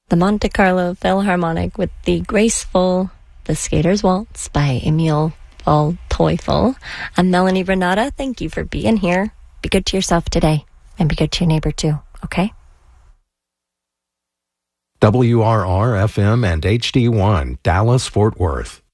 the Monte Carlo Philharmonic with the graceful The Skater's Waltz by Emil Teufel. I'm Melanie Renata. Thank you for being here. Be good to yourself today, and be good to your neighbor too, okay? WRR-FM and HD1, Dallas, Fort Worth.